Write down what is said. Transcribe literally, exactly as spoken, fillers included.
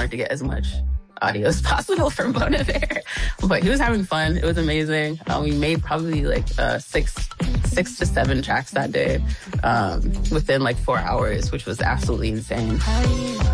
wanted to get as much audio as possible for Bon Iver. But he was having fun. It was amazing. Um, we made probably like uh, six, six to seven tracks that day um, within like four hours, which was absolutely insane.